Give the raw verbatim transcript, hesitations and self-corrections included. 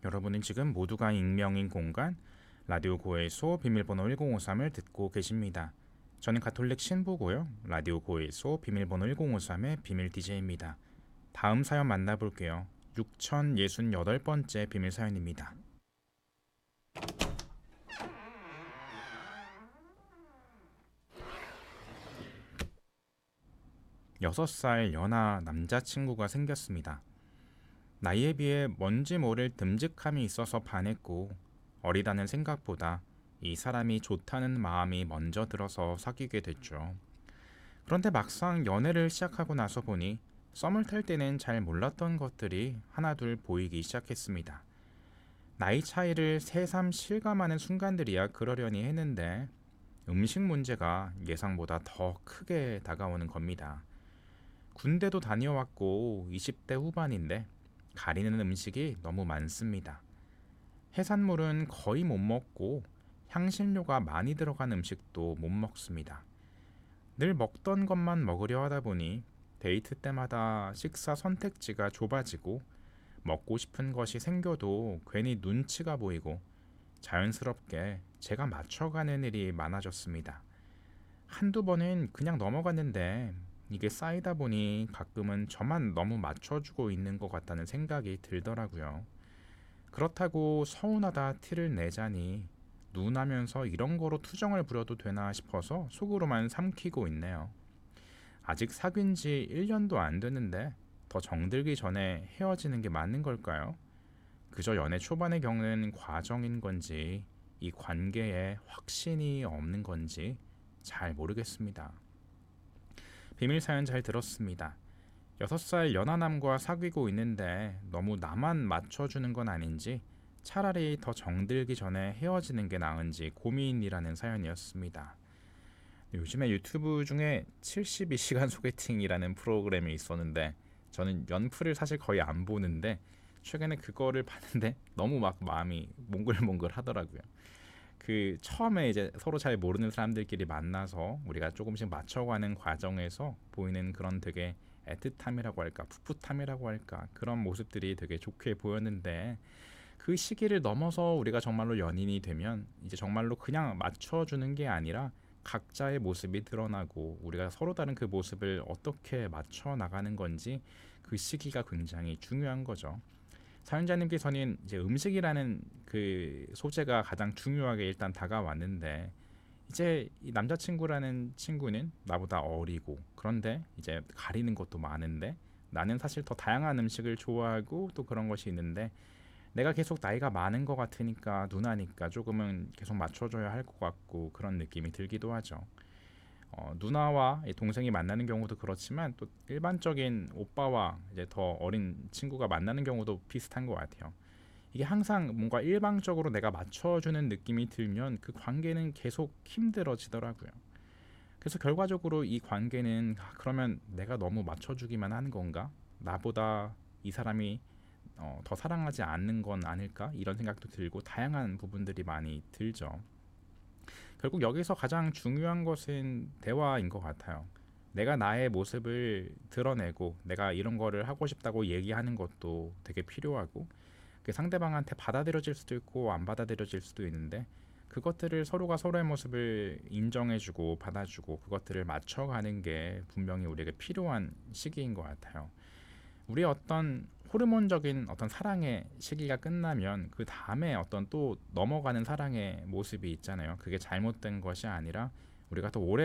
여러분은 지금 모두가 익명인 공간 라디오 고해소 비밀번호 일공오삼을 듣고 계십니다. 저는 가톨릭 신부고요. 라디오 고해소 비밀번호 일공오삼의 비밀 디제이입니다. 다음 사연 만나볼게요. 육천육십팔 번째 비밀 사연입니다. 여섯 살 연하 남자친구가 생겼습니다. 나이에 비해 뭔지 모를 듬직함이 있어서 반했고, 어리다는 생각보다 이 사람이 좋다는 마음이 먼저 들어서 사귀게 됐죠. 그런데 막상 연애를 시작하고 나서 보니 썸을 탈 때는 잘 몰랐던 것들이 하나둘 보이기 시작했습니다. 나이 차이를 새삼 실감하는 순간들이야 그러려니 했는데, 음식 문제가 예상보다 더 크게 다가오는 겁니다. 군대도 다녀왔고 이십 대 후반인데 가리는 음식이 너무 많습니다. 해산물은 거의 못 먹고 향신료가 많이 들어간 음식도 못 먹습니다. 늘 먹던 것만 먹으려 하다 보니 데이트 때마다 식사 선택지가 좁아지고, 먹고 싶은 것이 생겨도 괜히 눈치가 보이고 자연스럽게 제가 맞춰가는 일이 많아졌습니다. 한두 번은 그냥 넘어갔는데 이게 쌓이다 보니 가끔은 저만 너무 맞춰주고 있는 것 같다는 생각이 들더라고요. 그렇다고 서운하다 티를 내자니 누나면서 이런 거로 투정을 부려도 되나 싶어서 속으로만 삼키고 있네요. 아직 사귄 지 일 년도 안 됐는데 더 정들기 전에 헤어지는 게 맞는 걸까요? 그저 연애 초반에 겪는 과정인 건지 이 관계에 확신이 없는 건지 잘 모르겠습니다. 비밀 사연 잘 들었습니다. 여섯 살 연하남과 사귀고 있는데 너무 나만 맞춰주는 건 아닌지, 차라리 더 정들기 전에 헤어지는 게 나은지 고민이라는 사연이었습니다. 요즘에 유튜브 중에 칠십이 시간 소개팅이라는 프로그램이 있었는데, 저는 연프를 사실 거의 안 보는데 최근에 그거를 봤는데 너무 막 마음이 몽글몽글 하더라고요. 그 처음에 이제 서로 잘 모르는 사람들끼리 만나서 우리가 조금씩 맞춰가는 과정에서 보이는 그런 되게 애틋함이라고 할까, 풋풋함이라고 할까, 그런 모습들이 되게 좋게 보였는데, 그 시기를 넘어서 우리가 정말로 연인이 되면 이제 정말로 그냥 맞춰주는 게 아니라 각자의 모습이 드러나고 우리가 서로 다른 그 모습을 어떻게 맞춰 나가는 건지, 그 시기가 굉장히 중요한 거죠. 사연자님께서는 이제 음식이라는 그 소재가 가장 중요하게 일단 다가왔는데, 이제 이 남자친구라는 친구는 나보다 어리고, 그런데 이제 가리는 것도 많은데 나는 사실 더 다양한 음식을 좋아하고 또 그런 것이 있는데, 내가 계속 나이가 많은 것 같으니까 누나니까 조금은 계속 맞춰줘야 할 것 같고 그런 느낌이 들기도 하죠. 어, 누나와 동생이 만나는 경우도 그렇지만 또 일반적인 오빠와 이제 더 어린 친구가 만나는 경우도 비슷한 것 같아요. 이게 항상 뭔가 일방적으로 내가 맞춰주는 느낌이 들면 그 관계는 계속 힘들어지더라고요. 그래서 결과적으로 이 관계는, 아, 그러면 내가 너무 맞춰주기만 하는 건가? 나보다 이 사람이 어, 더 사랑하지 않는 건 아닐까? 이런 생각도 들고 다양한 부분들이 많이 들죠. 결국 여기서 가장 중요한 것은 대화인 것 같아요. 내가 나의 모습을 드러내고 내가 이런 거를 하고 싶다고 얘기하는 것도 되게 필요하고, 그 상대방한테 받아들여질 수도 있고 안 받아들여질 수도 있는데, 그것들을 서로가 서로의 모습을 인정해주고 받아주고 그것들을 맞춰가는 게 분명히 우리에게 필요한 시기인 것 같아요. 우리 어떤 호르몬적인 어떤 사랑의 시기가 끝나면 그 다음에 어떤 또 넘어가는 사랑의 모습이 있잖아요. 그게 잘못된 것이 아니라 우리가 더 오래